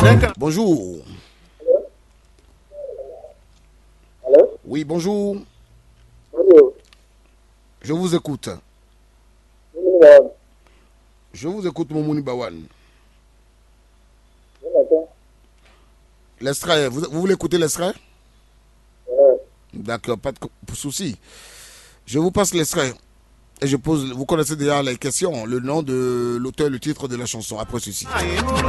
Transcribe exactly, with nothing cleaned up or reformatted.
Bonjour. Allô? Oui, bonjour. Bonjour. Je vous écoute. Bonjour. Je vous écoute, Momouni Bawan. Bonjour. L'extrait, vous, vous voulez écouter l'extrait? Ouais. D'accord, pas de co- souci. Je vous passe l'extrait. Et je pose, vous connaissez déjà les questions, le nom de l'auteur, le titre de la chanson, après ceci.